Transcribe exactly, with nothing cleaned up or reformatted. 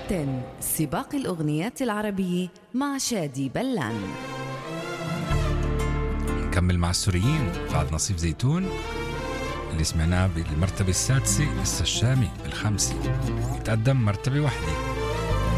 عشرة، سباق الأغنيات العربية مع شادي بلان. نكمل مع السوريين بعد نصيف زيتون اللي سمعناه بالمرتبة السادسة. لسه الشامي بالخامسة، يتقدم مرتبة واحدة.